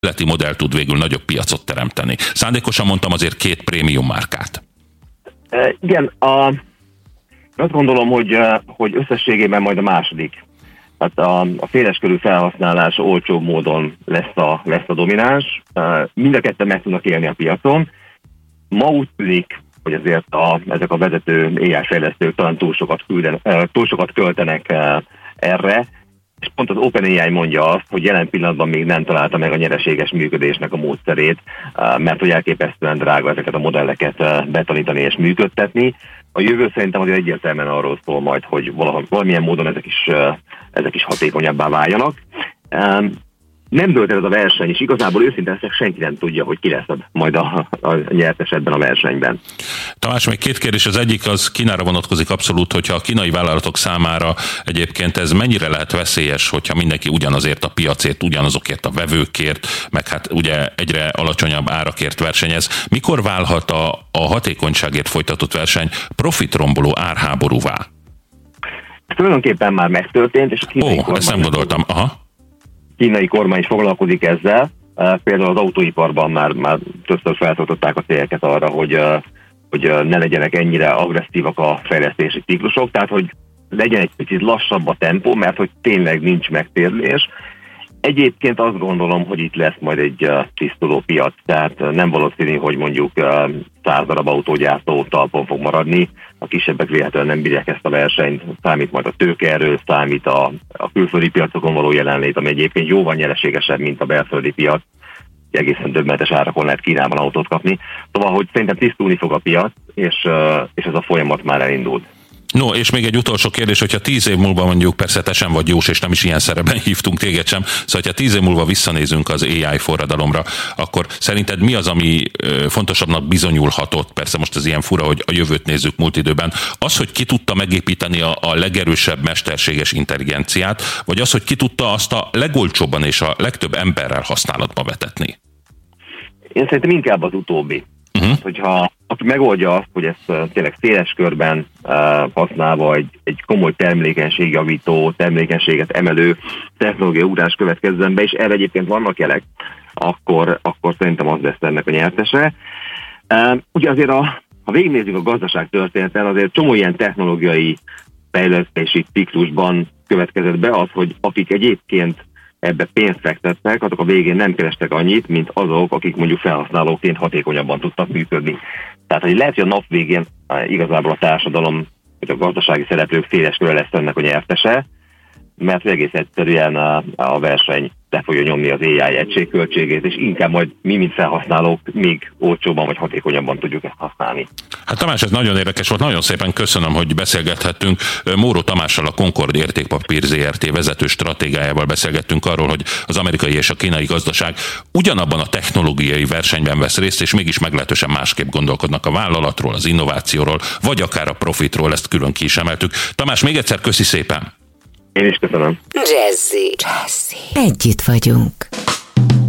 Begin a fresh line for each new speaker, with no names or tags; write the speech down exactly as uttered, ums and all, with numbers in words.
üzleti modell tud végül nagyobb piacot teremteni. Szándékosan mondtam azért két prémium márkát.
E, igen, a, azt gondolom, hogy, hogy összességében majd a második. Hát a, a széleskörű felhasználás olcsóbb módon lesz a, lesz a domináns. Mind a ketten meg tudnak élni a piacon. Ma úgy tűnik, hogy azért a, ezek a vezető á i fejlesztők talán túl sokat, külden, túl sokat költenek erre, és pont az OpenAI mondja azt, hogy jelen pillanatban még nem találta meg a nyereséges működésnek a módszerét, mert hogy elképesztően drága ezeket a modelleket betanítani és működtetni. A jövő szerintem azért egyértelműen arról szól majd, hogy valamilyen módon ezek is, ezek is hatékonyabbá váljanak. Nem dölt el ez a verseny, és igazából őszintén senki nem tudja, hogy ki lesz majd a, a nyertes ebben a versenyben.
Tamás, még két kérdés. Az egyik az Kínára vonatkozik abszolút, hogyha a kínai vállalatok számára egyébként ez mennyire lehet veszélyes, hogyha mindenki ugyanazért a piacért, ugyanazokért a vevőkért, meg hát ugye egyre alacsonyabb árakért versenyez. Mikor válhat a, a hatékonyságért folytatott verseny profitromboló árháborúvá?
Ez tulajdonképpen már megtörtént, és a kínai
Ó, ezt nem gondoltam. Aha.
kínai kormány is foglalkozik ezzel. Például az autóiparban már, már többször feltartották a céleket arra, hogy, hogy ne legyenek ennyire agresszívak a fejlesztési ciklusok, tehát hogy legyen egy picit lassabb a tempó, mert hogy tényleg nincs megtérülés. Egyébként azt gondolom, hogy itt lesz majd egy tisztuló piac, tehát nem valószínű, hogy mondjuk száz darab autógyártó talpon fog maradni, a kisebbek véletlenül nem bírják ezt a versenyt, számít majd a tőkeerő, számít a, a külföldi piacokon való jelenlét, ami egyébként jóval nyereségesebb, mint a belföldi piac, egészen döbbenetes árakon lehet Kínában autót kapni. Szóval, hogy szerintem tisztulni fog a piac, és, és ez a folyamat már elindult.
No, és még egy utolsó kérdés, hogyha tíz év múlva mondjuk, persze te sem vagy Jós, és nem is ilyen szerepben hívtunk téged sem, szóval ha tíz év múlva visszanézünk az á i forradalomra, akkor szerinted mi az, ami fontosabbnak bizonyulhatott, persze most ez ilyen fura, hogy a jövőt nézzük múlt időben, az, hogy ki tudta megépíteni a, a legerősebb mesterséges intelligenciát, vagy az, hogy ki tudta azt a legolcsóbban és a legtöbb emberrel használatba vetetni?
Én szerintem inkább az utóbbi. Uh-huh. Hogyha aki megoldja azt, hogy ezt tényleg széles körben uh, használva egy, egy komoly termelékenységjavító, termelékenységet emelő technológiai ugrás következzen be, és erre egyébként vannak jelek, akkor, akkor szerintem az lesz ennek a nyertese. Uh, ugye azért, a, ha végignézzük a gazdaság történeten, azért csomó ilyen technológiai fejlesztési ciklusban következett be az, hogy akik egyébként ebbe pénzt fektettek, azok a végén nem kerestek annyit, mint azok, akik mondjuk felhasználóként hatékonyabban tudtak működni. Tehát, hogy lehet, hogy a nap végén igazából a társadalom, vagy a gazdasági szereplők széles köre lesz ennek a nyertese, mert egész egyszerűen a, a verseny le fogja nyomni az á i egységköltségét, és inkább majd mi, mint felhasználók, még olcsóbban vagy hatékonyabban tudjuk ezt használni.
Hát Tamás, ez nagyon érdekes volt, nagyon szépen köszönöm, hogy beszélgethettünk. Móró Tamással, a Concord Értékpapír zé er té vezető stratégájával beszélgettünk arról, hogy az amerikai és a kínai gazdaság ugyanabban a technológiai versenyben vesz részt, és mégis meglehetősen másképp gondolkodnak a vállalatról, az innovációról, vagy akár a profitról, ezt külön ki is emeltük. Tamás, még egyszer köszi szépen!
Én is köszönöm.
Jazzy. Jazzy. Együtt vagyunk.